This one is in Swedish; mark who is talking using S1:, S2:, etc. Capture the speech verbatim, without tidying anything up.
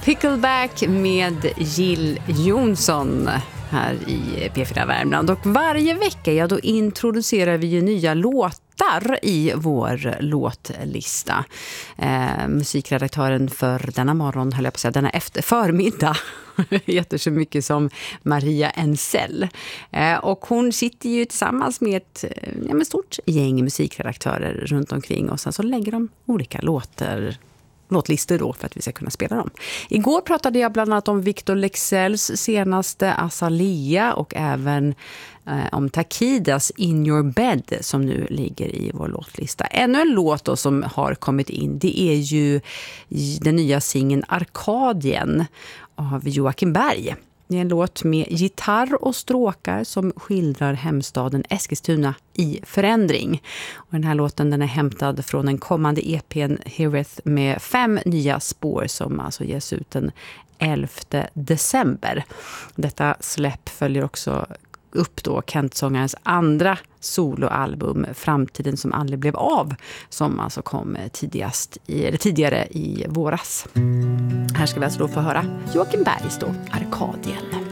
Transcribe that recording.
S1: Pickleback med Jill Johnson här i P fyra Värmland. Och varje vecka ja, då introducerar vi ju nya låtar i vår låtlista. Eh, musikredaktören för denna morgon, höll jag på att säga, denna efter förmiddag heter så mycket som Maria Ensell. Eh, och hon sitter ju tillsammans med ett ja, med stort gäng musikredaktörer runt omkring och sen så lägger de olika låtar låtlistor då för att vi ska kunna spela dem. Igår pratade jag bland annat om Victor Leksells senaste Azalea och även eh, om Takidas In Your Bed som nu ligger i vår låtlista. Ännu en låt då som har kommit in, det är ju den nya singeln Arkadien av Joakim Berg. Det är en låt med gitarr och stråkar som skildrar hemstaden Eskilstuna i förändring. Och den här låten den är hämtad från den kommande E P:n Hereth med fem nya spår som alltså ges ut den elfte december. Detta släpp följer också upp då Kent-sångarens andra soloalbum Framtiden som aldrig blev av, som alltså kom tidigast i, eller tidigare i våras. Här ska vi alltså då få höra Joakim Bergs då Arkadien.